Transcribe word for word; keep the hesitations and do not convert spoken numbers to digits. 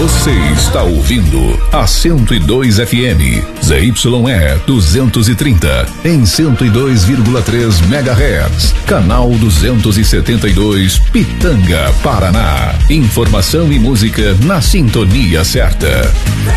Você está ouvindo a cento e dois F M, Z Y E duzentos e trinta, em cento e dois vírgula três megahertz, canal duzentos e setenta e dois, Pitanga, Paraná. Informação e música na sintonia certa.